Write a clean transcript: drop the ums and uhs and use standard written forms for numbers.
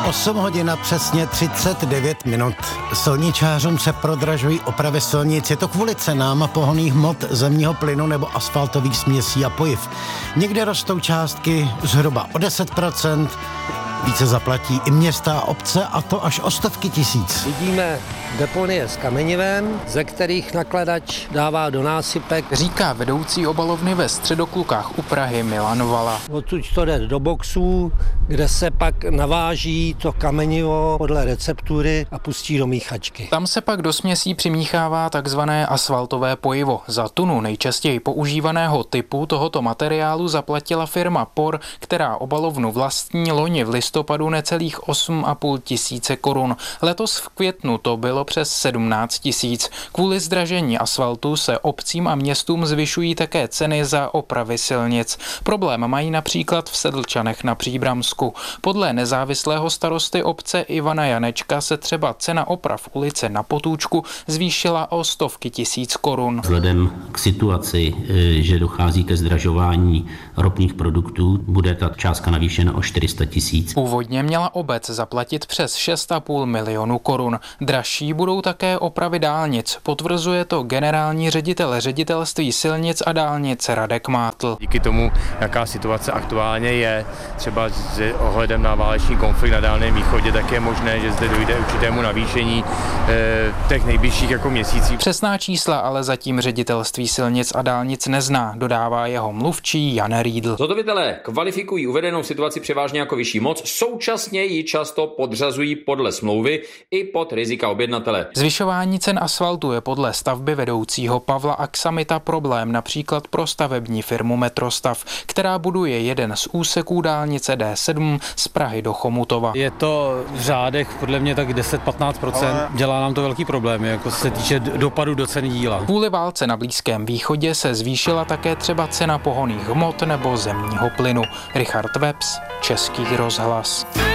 8 hodin a přesně 39 minut. Silničářům se prodražují opravy silnic. Je to kvůli cenám pohonných hmot, zemního plynu nebo asfaltových směsí a pojiv. Někde rostou částky zhruba o 10%. Více zaplatí i města a obce, a to až o stovky tisíc. Vidíme deponie s kamenivem, ze kterých nakladač dává do násypek. Říká vedoucí obalovny ve Středoklukách u Prahy Milan Vala. Odsud to jde do boxů, kde se pak naváží to kamenivo podle receptury a pustí do míchačky. Tam se pak do směsí přimíchává takzvané asfaltové pojivo. Za tunu nejčastěji používaného typu tohoto materiálu zaplatila firma POR, která obalovnu vlastní, loni v listopadu necelých 8,5 tisíce korun. Letos v květnu to bylo přes 17 tisíc. Kvůli zdražení asfaltu se obcím a městům zvyšují také ceny za opravy silnic. Problém mají například v Sedlčanech na Příbramsku. Podle nezávislého starosty obce Ivana Janečka se třeba cena oprav ulice Na Potůčku zvýšila o stovky tisíc korun. Vzhledem k situaci, že dochází ke zdražování ropných produktů, bude ta částka navýšena o 400 tisíc. Původně měla obec zaplatit přes 6,5 milionu korun. Dražší budou také opravy dálnic. Potvrzuje to generální ředitel ředitelství silnic a dálnic Radek Mátl. Díky tomu, jaká situace aktuálně je, třeba s ohledem na válečný konflikt na Dálném východě, tak je možné, že zde dojde určitému navýšení těch nejbližších měsících. Přesná čísla ale zatím ředitelství silnic a dálnic nezná, dodává jeho mluvčí Jan Riedl. Zhotovitelé kvalifikují uvedenou situaci převážně jako vyšší moc, současně ji často podřazují podle smlouvy i pod rizika objednatele. Zvyšování cen asfaltu je podle stavby vedoucího Pavla Aksamita problém například pro stavební firmu Metrostav, která buduje jeden z úseků dálnice D7 z Prahy do Chomutova. Je to v řádech podle mě tak 10-15%. Dělá nám to velký problém, jako se týče dopadu do ceny díla. Kvůli válce na Blízkém východě se zvýšila také třeba cena pohonných hmot nebo zemního plynu. Richard Webs, Český rozhlas.